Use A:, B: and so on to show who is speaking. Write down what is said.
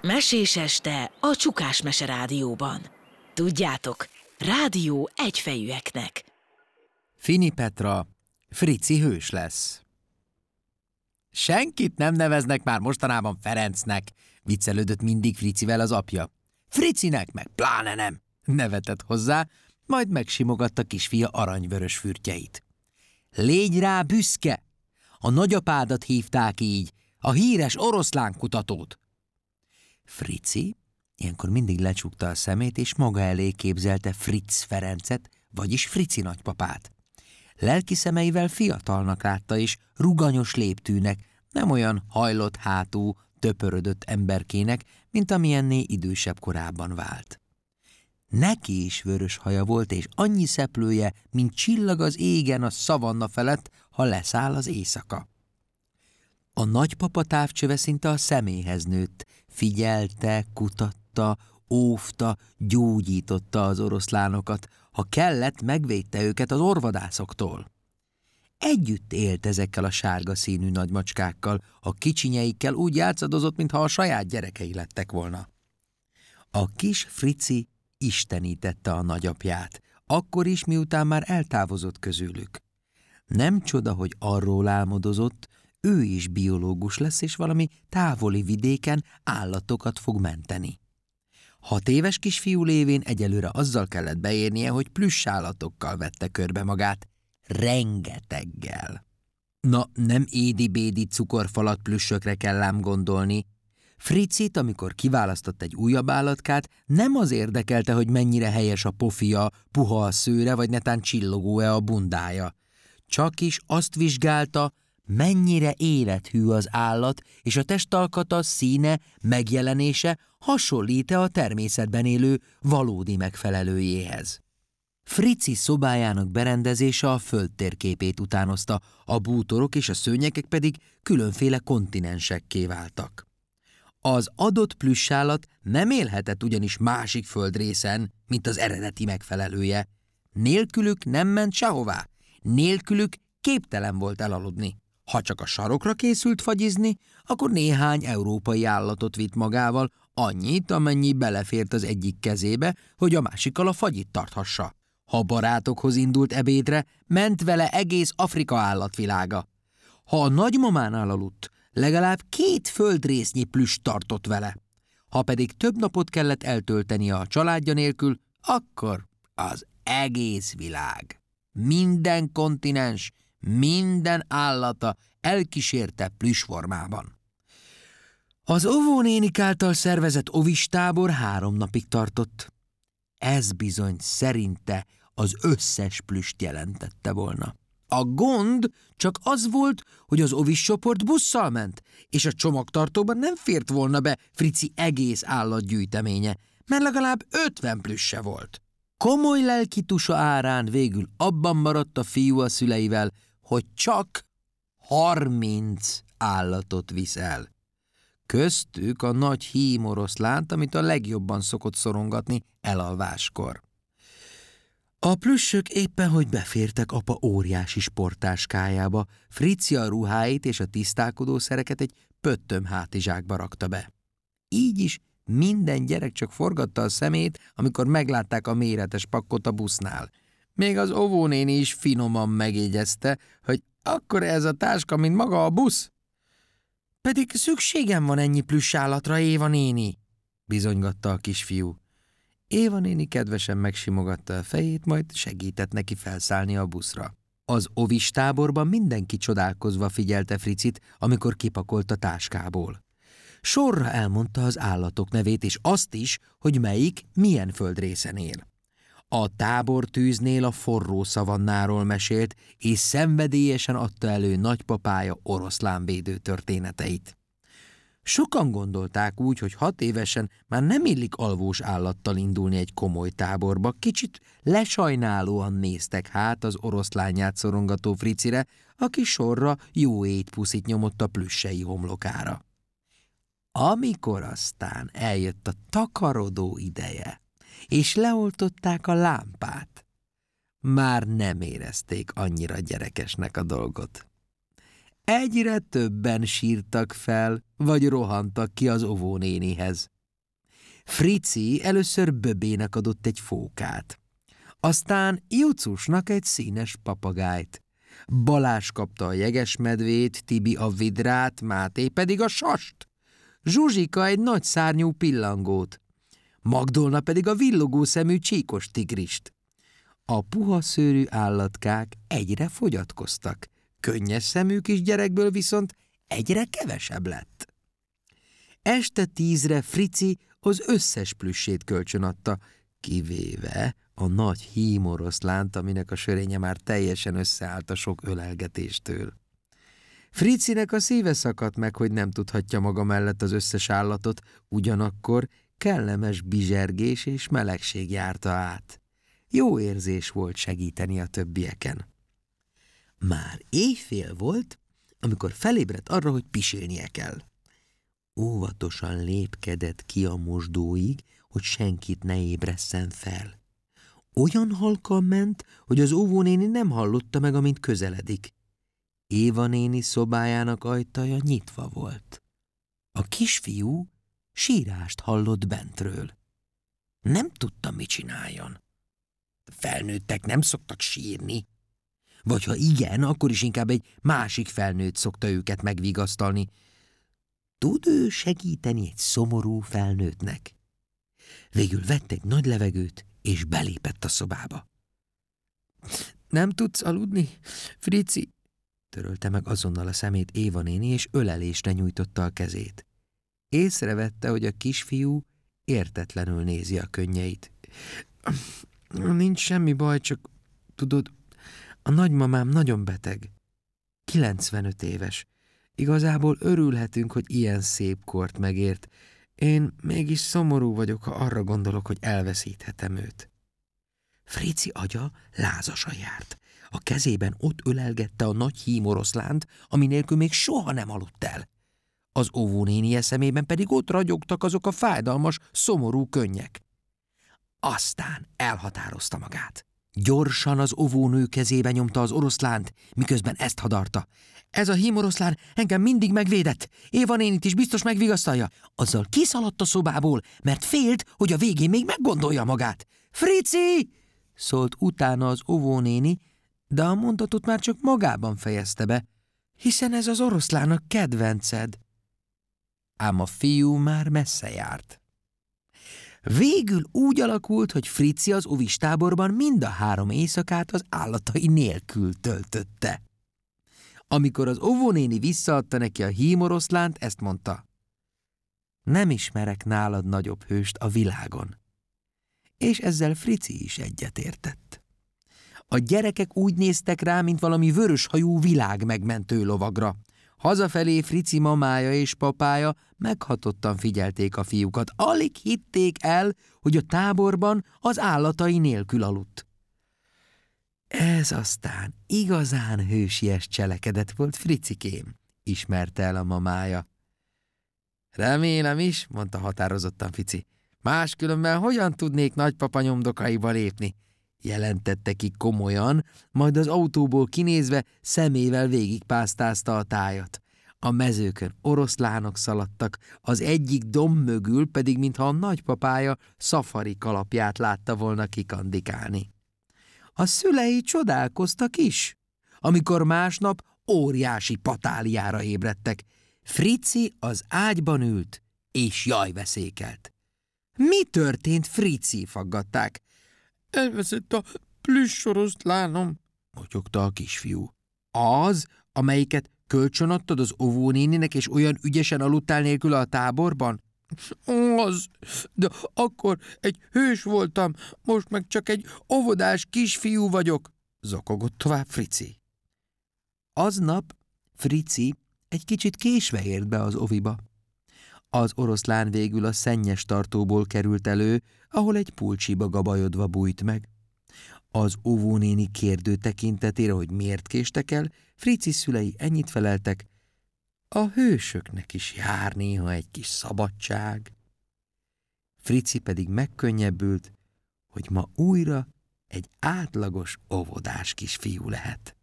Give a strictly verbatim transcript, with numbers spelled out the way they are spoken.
A: Mesés este a Csukás Mese Rádióban. Tudjátok, rádió egyfejűeknek.
B: Fini Petra, Frici hős lesz. Senkit nem neveznek már mostanában Ferencnek, viccelődött mindig Fricivel az apja. Fricinek meg pláne nem, nevetett hozzá, majd megsimogatta kisfia aranyvörös fürtjeit. Légy rá büszke! A nagyapádat hívták így, a híres oroszlánkutatót. Frici ilyenkor mindig lecsukta a szemét, és maga elé képzelte Fritz Ferencet, vagyis Frici nagypapát. Lelki szemeivel fiatalnak látta, és ruganyos léptűnek, nem olyan hajlott hátú, töpörödött emberkének, mint amilyenné idősebb korában vált. Neki is vörös haja volt, és annyi szeplője, mint csillag az égen a szavanna felett, ha leszáll az éjszaka. A nagypapa távcsöve szinte a szeméhez nőtt, figyelte, kutatta, óvta, gyógyította az oroszlánokat, ha kellett, megvédte őket az orvadászoktól. Együtt élt ezekkel a sárga színű nagymacskákkal, a kicsinyeikkel úgy játszadozott, mintha a saját gyerekei lettek volna. A kis Frici istenítette a nagyapját, akkor is, miután már eltávozott közülük. Nem csoda, hogy arról álmodozott, ő is biológus lesz, és valami távoli vidéken állatokat fog menteni. Hat éves kisfiú lévén egyelőre azzal kellett beérnie, hogy plüss állatokkal vette körbe magát, rengeteggel. Na, nem édi-bédi cukorfalat plüssökre kell ám gondolni. Fricit, amikor kiválasztott egy újabb állatkát, nem az érdekelte, hogy mennyire helyes a pofia, puha a szőre, vagy netán csillogó-e a bundája. Csak is azt vizsgálta, mennyire élethű az állat, és a testalkata, színe, megjelenése hasonlít-e a természetben élő valódi megfelelőjéhez. Frici szobájának berendezése a földtérképét utánozta, a bútorok és a szőnyegek pedig különféle kontinensekké váltak. Az adott plüssállat nem élhetett ugyanis másik földrészen, mint az eredeti megfelelője. Nélkülük nem ment sehová, nélkülük képtelen volt elaludni. Ha csak a sarokra készült fagyizni, akkor néhány európai állatot vitt magával, annyit, amennyi belefért az egyik kezébe, hogy a másikkal a fagyit tarthassa. Ha barátokhoz indult ebédre, ment vele egész Afrika állatvilága. Ha a nagymamánál aludt, legalább két földrésznyi plüss tartott vele. Ha pedig több napot kellett eltöltenie a családja nélkül, akkor az egész világ, minden kontinens, minden állata elkísérte plüssformában. Az óvónénik által szervezett ovistábor három napig tartott. Ez bizony szerinte az összes plüst jelentette volna. A gond csak az volt, hogy az oviscsoport busszal ment, és a csomagtartóban nem fért volna be Frici egész állatgyűjteménye, mert legalább ötven plüsse volt. Komoly lelkitusa árán végül abban maradt a fiú a szüleivel, hogy csak harminc állatot visz el. Köztük a nagy hímoroszlánt, amit a legjobban szokott szorongatni elalváskor. A plüssök éppen, hogy befértek apa óriási sporttáskájába, Frici a ruháit és a tisztálkodószereket egy pöttöm hátizsákba rakta be. Így is minden gyerek csak forgatta a szemét, amikor meglátták a méretes pakkot a busznál. Még az óvónéni is finoman megjegyezte, hogy akkor ez a táska, mint maga a busz. Pedig szükségem van ennyi plüss állatra, Éva néni, bizonygatta a kisfiú. Éva néni kedvesen megsimogatta a fejét, majd segített neki felszállni a buszra. Az ovistáborban mindenki csodálkozva figyelte Fricit, amikor kipakolt a táskából. Sorra elmondta az állatok nevét, és azt is, hogy melyik milyen földrészen él. A tábortűznél a forró szavannáról mesélt, és szenvedélyesen adta elő nagypapája oroszlánvédő történeteit. Sokan gondolták úgy, hogy hat évesen már nem illik alvós állattal indulni egy komoly táborba, kicsit lesajnálóan néztek hát az oroszlányát szorongató Fricire, aki sorra jó étpuszit nyomott a plüssei homlokára. Amikor aztán eljött a takarodó ideje, és leoltották a lámpát, már nem érezték annyira gyerekesnek a dolgot. Egyre többen sírtak fel, vagy rohantak ki az óvónénihez. Frici először Böbének adott egy fókát, aztán Jucusnak egy színes papagájt. Balázs kapta a jegesmedvét, Tibi a vidrát, Máté pedig a sast, Zsuzsika egy nagy szárnyú pillangót, Magdolna pedig a villogó szemű csíkos tigrist. A puha szőrű állatkák egyre fogyatkoztak, könnyes szemű kisgyerekből viszont egyre kevesebb lett. Este tízre Frici az összes plüssét kölcsönadta, kivéve a nagy hímoroszlánt, aminek a sörénye már teljesen összeállt a sok ölelgetéstől. Fricinek a szíve szakadt meg, hogy nem tudhatja maga mellett az összes állatot, ugyanakkor kellemes bizsergés és melegség járta át. Jó érzés volt segíteni a többieken. Már éjfél volt, amikor felébredt arra, hogy pisilnie kell. Óvatosan lépkedett ki a mosdóig, hogy senkit ne ébresszen fel. Olyan halkan ment, hogy az óvónéni nem hallotta meg, amint közeledik. Éva néni szobájának ajtaja nyitva volt. A kisfiú sírást hallott bentről. Nem tudta, mit csináljon. Felnőttek nem szoktak sírni. Vagy ha igen, akkor is inkább egy másik felnőtt szokta őket megvigasztalni. Tud ő segíteni egy szomorú felnőttnek? Végül vett egy nagy levegőt, és belépett a szobába. Nem tudsz aludni, Frici? Törölte meg azonnal a szemét Éva néni, és ölelésre nyújtotta a kezét. Észrevette, hogy a kisfiú értetlenül nézi a könnyeit. Nincs semmi baj, csak tudod, a nagymamám nagyon beteg. kilencvenöt éves. Igazából örülhetünk, hogy ilyen szép kort megért. Én mégis szomorú vagyok, ha arra gondolok, hogy elveszíthetem őt. Frici agya lázasan járt. A kezében ott ölelgette a nagy hímoroszlánt, ami nélkül még soha nem aludt el. Az óvónénie szemében pedig ott ragyogtak azok a fájdalmas, szomorú könnyek. Aztán elhatározta magát. Gyorsan az óvónő kezébe nyomta az oroszlánt, miközben ezt hadarta. Ez a hímoroszlán engem mindig megvédett, Éva nénit is biztos megvigasztalja. Azzal kiszaladt a szobából, mert félt, hogy a végén még meggondolja magát. Frici! Szólt utána az óvónéni, de a mondatot már csak magában fejezte be, hiszen ez az oroszlán a kedvenced. Ám a fiú már messze járt. Végül úgy alakult, hogy Frici az óvistáborban mind a három éjszakát az állatai nélkül töltötte. Amikor az óvónéni visszaadta neki a hímoroszlánt, ezt mondta: nem ismerek nálad nagyobb hőst a világon. És ezzel Frici is egyetértett. A gyerekek úgy néztek rá, mint valami vöröshajú világmegmentő lovagra. Hazafelé Frici mamája és papája meghatottan figyelték a fiúkat. Alig hitték el, hogy a táborban az állatai nélkül aludt. Ez aztán igazán hősies cselekedet volt, Fricikém, ismerte el a mamája. Remélem is, mondta határozottan Fici. Máskülönben hogyan tudnék nagypapa nyomdokaiba lépni? Jelentette ki komolyan, majd az autóból kinézve szemével végigpásztázta a tájat. A mezőkön oroszlánok szaladtak, az egyik domb mögül pedig, mintha a nagypapája szafari kalapját látta volna kikandikálni. A szülei csodálkoztak is, amikor másnap óriási patáliára ébredtek. Frici az ágyban ült, és jajveszékelt. Mi történt, Frici? Faggatták. Elveszett a plüss oroszlánom, motyogta a kisfiú. Az, amelyiket kölcsönadtad az óvónéninek, és olyan ügyesen aludtál nélkül a táborban? Az, de akkor egy hős voltam, most meg csak egy óvodás kisfiú vagyok, zokogott tovább Frici. Aznap Frici egy kicsit késve ért be az oviba. Az oroszlán végül a szennyes tartóból került elő, ahol egy pulcsiba gabajodva bújt meg. Az óvónéni kérdő tekintetére, hogy miért késtek el, Frici szülei ennyit feleltek: a hősöknek is jár néha egy kis szabadság. Frici pedig megkönnyebbült, hogy ma újra egy átlagos óvodás kisfiú lehet.